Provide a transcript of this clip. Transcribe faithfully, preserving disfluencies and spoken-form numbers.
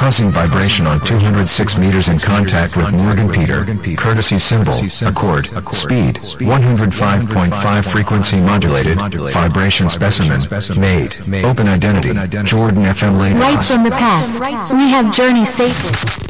causing vibration on two hundred six meters in contact with Morgan Peter. Courtesy symbol, accord, speed, one hundred five point five frequency modulated, vibration specimen, mate, open identity, Jordan F M Lagos. Right from the past, we have journeyed safely.